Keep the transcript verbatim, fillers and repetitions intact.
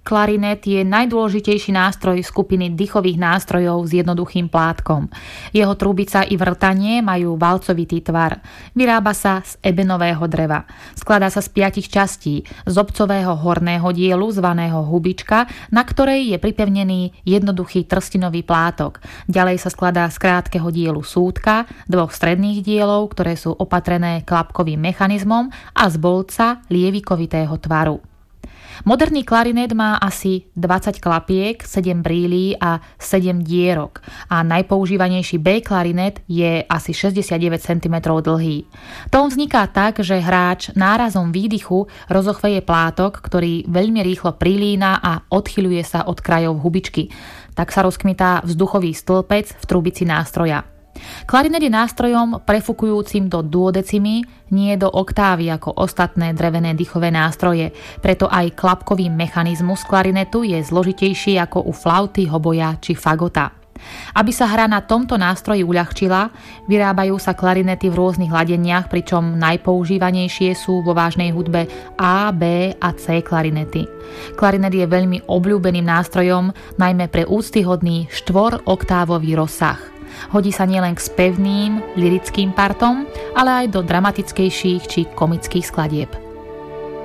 klarinet je najdôležitejší nástroj skupiny dychových nástrojov s jednoduchým plátkom. Jeho trúbica i vrtanie majú valcovitý tvar. Vyrába sa z ebenového dreva. Skladá sa z piatich častí, z obcového horného dielu zvaného hubička, na ktorej je pripevnený jednoduchý trstinový plátok. Ďalej sa skladá z krátkeho dielu súdka, dvoch stredných dielov, ktoré sú opatrené klapkovým mechanizmom a z bolca lievikovitého tvaru. Moderný klarinet má asi dvadsať klapiek, sedem brílí a sedem dierok a najpoužívanejší B klarinet je asi šesťdesiatdeväť centimetrov dlhý. Tón vzniká tak, že hráč nárazom výdychu rozochveje plátok, ktorý veľmi rýchlo prilína a odchyľuje sa od krajov hubičky. Tak sa rozkmitá vzduchový stĺpec v trúbici nástroja. Klarinet je nástrojom prefukujúcim do duodecimy, nie do oktávy ako ostatné drevené dýchové nástroje, preto aj klapkový mechanizmus klarinetu je zložitejší ako u flauty, hoboja či fagota. Aby sa hra na tomto nástroji uľahčila, vyrábajú sa klarinety v rôznych ladeniach, pričom najpoužívanejšie sú vo vážnej hudbe A, B a C klarinety. Klarinet je veľmi obľúbeným nástrojom, najmä pre úctyhodný štvoroktávový rozsah. Hodí sa nielen k spevným, lyrickým partom, ale aj do dramatickejších či komických skladieb.